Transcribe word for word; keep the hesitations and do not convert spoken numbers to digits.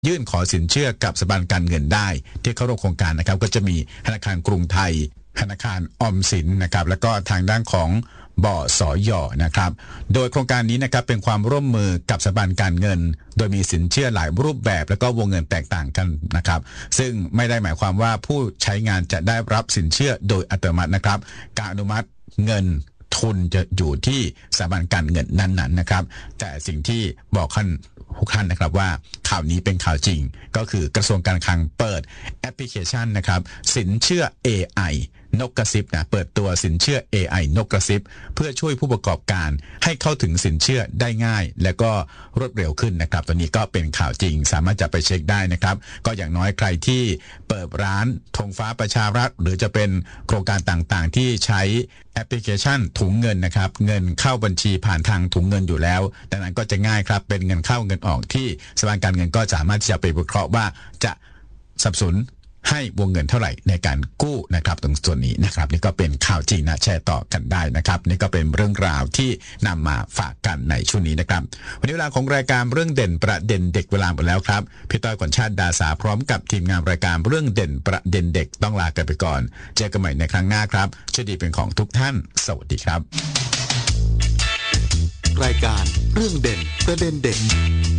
ยื่นขอสินเชื่อกับสถาบันการเงินได้ที่เข้าร่วมโครงการนะครับก็จะมีธนาคารกรุงไทยธนาคารออมสินนะครับแล้วก็ทางด้านของบสย.นะครับโดยโครงการนี้นะครับเป็นความร่วมมือกับสถาบันการเงินโดยมีสินเชื่อหลายรูปแบบแล้วก็วงเงินแตกต่างกันนะครับซึ่งไม่ได้หมายความว่าผู้ใช้งานจะได้รับสินเชื่อโดยอัตโนมัตินะครับการอนุมัติเงินทุนจะอยู่ที่สถาบันการเงินนั้นๆนะครับแต่สิ่งที่บอกขั้นทุกท่านนะครับว่าข่าวนี้เป็นข่าวจริงก็คือกระทรวงการคลังเปิดแอปพลิเคชันนะครับสินเชื่อ เอ ไอ นกกระซิบนะเปิดตัวสินเชื่อ เอ ไอ นกกระซิบเพื่อช่วยผู้ประกอบการให้เข้าถึงสินเชื่อได้ง่ายและก็รวดเร็วขึ้นนะครับตัวนี้ก็เป็นข่าวจริงสามารถจะไปเช็คได้นะครับก็อย่างน้อยใครที่เปิดร้านธงฟ้าประชารัฐหรือจะเป็นโครงการต่างๆที่ใช้แอปพลิเคชันถุงเงินนะครับเงินเข้าบัญชีผ่านทางถุงเงินอยู่แล้วดังนั้นก็จะง่ายครับเป็นเงินเข้าเงินออกที่สถาบันการเงินก็สามารถที่จะไปวิเคราะห์ว่าจะสนับสนุนให้วงเงินเท่าไหร่ในการกู้นะครับตรงส่วนนี้นะครับนี่ก็เป็นข่าวจริงนะแชร์ต่อกันได้นะครับนี่ก็เป็นเรื่องราวที่นำมาฝากกันในช่วงนี้นะครับวันนี้เวลาของรายการเรื่องเด่นประเด็นเด็กเวลาหมดแล้วครับพี่ต้อยขวัญชาติดาสาพร้อมกับทีมงานรายการเรื่องเด่นประเด็นเด็กต้องลากันไปก่อนเจอกันใหม่ในครั้งหน้าครับโชคดีเป็นของทุกท่านสวัสดีครับรายการเรื่องเด่นประเด็นเด็ก